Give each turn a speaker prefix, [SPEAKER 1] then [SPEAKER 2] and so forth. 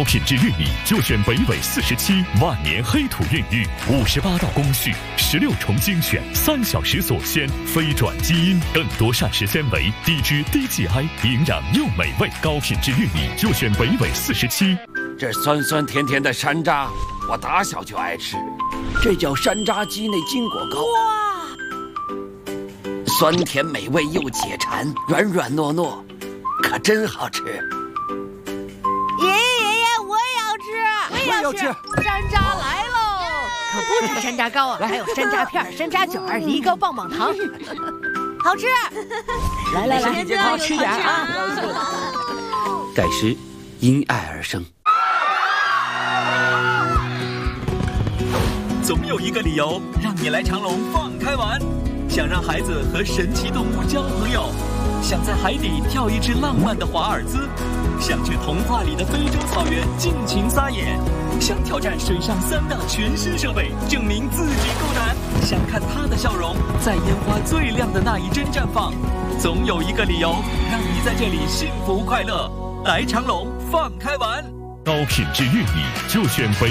[SPEAKER 1] 高品质玉米就选北纬47万年黑土孕育，58道工序，16重精选，3小时锁鲜，非转基因，更多膳食纤维，低脂低 GI， 营养又美味。高品质玉米就选北纬47。
[SPEAKER 2] 这酸酸甜甜的山楂，我打小就爱吃，这叫山楂鸡内金果糕。
[SPEAKER 3] 哇，
[SPEAKER 2] 酸甜美味又解馋，软软糯糯，可真好吃。
[SPEAKER 3] 爷爷，我也要吃，山楂来喽！可不止山楂糕啊，还有山楂片、山楂卷、梨膏、棒棒糖，好吃！
[SPEAKER 4] 来，健康吃点啊！
[SPEAKER 2] 盖诗因爱而生。
[SPEAKER 5] 总有一个理由让你来长隆放开玩，想让孩子和神奇动物交朋友，想在海底跳一支浪漫的华尔兹，想去童话里的非洲草原尽情撒野，想挑战水上3大全新设备，证明自己够胆，想看他的笑容在烟花最亮的那一帧绽放。总有一个理由让你在这里幸福快乐，来长隆放开玩。
[SPEAKER 1] 高品质玉米就选北